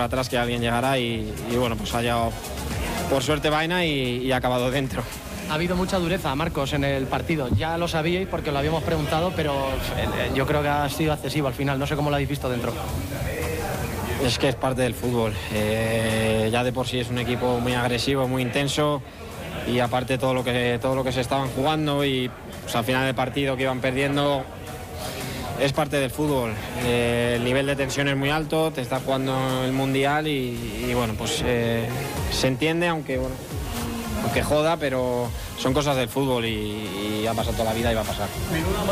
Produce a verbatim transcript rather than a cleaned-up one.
por atrás que alguien llegará y, y bueno, pues ha llegado por suerte vaina y, y ha acabado dentro. Ha habido mucha dureza, Marcos, en el partido. Ya lo sabíais porque lo habíamos preguntado, pero eh, yo creo que ha sido excesivo al final. No sé cómo lo habéis visto dentro. Es que es parte del fútbol. Eh, ya de por sí es un equipo muy agresivo, muy intenso y aparte todo lo que, todo lo que se estaban jugando y pues, al final del partido que iban perdiendo, es parte del fútbol. Eh, el nivel de tensión es muy alto, te está jugando el Mundial y, y bueno, pues eh, se entiende, aunque bueno, aunque joda, pero son cosas del fútbol y, y ha pasado toda la vida y va a pasar.